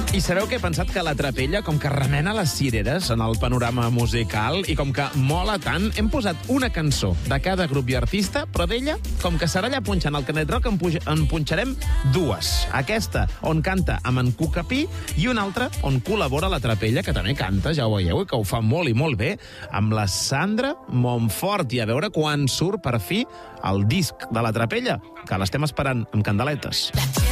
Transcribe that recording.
I sabeu què he pensat? Que la Trapella, com que remena les cireres en el panorama musical i com que mola tant, hem posat una cançó de cada grup i artista, però d'ella, com que serà allà punxant el Canet Rock, en punxarem dues. Aquesta, on canta amb en Cucapí, i una altra, on col·labora la Trapella, que també canta, ja ho veieu, i que ho fa molt i molt bé, amb la Sandra Montfort. I a veure quan surt, per fi, el disc de la Trapella, que l'estem esperant amb candeletes.